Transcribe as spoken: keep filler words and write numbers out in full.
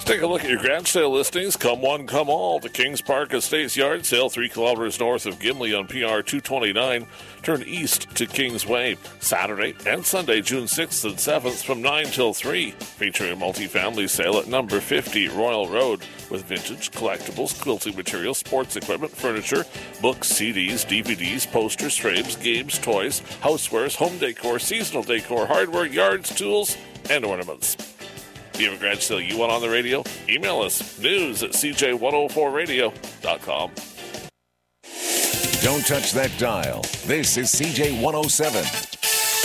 Take a look at your garage sale listings. Come one, come all. The Kings Park Estates Yard Sale, three kilometers north of Gimli on P R two twenty-nine. Turn east to Kingsway. Saturday and Sunday, June sixth and seventh from nine till three. Featuring a multifamily sale at number fifty Royal Road with vintage, collectibles, quilting materials, sports equipment, furniture, books, C Ds, D V Ds, posters, frames, games, toys, housewares, home decor, seasonal decor, hardware, yards, tools, and ornaments. If you have a garage sale you want on the radio, email us, news at c j one oh four radio dot com. Don't touch that dial. This is C J one oh seven.